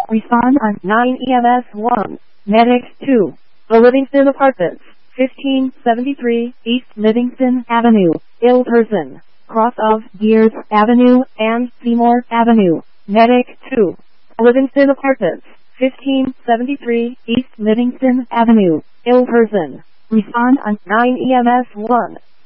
Respond on 9 EMS 1. Medic 2. The Livingston Apartments, 1573 East Livingston Avenue, ill person, cross of Gears Avenue and Seymour Avenue. Medic 2. Livingston Apartments, 1573 East Livingston Avenue, ill person. Respond on 9 EMS 1.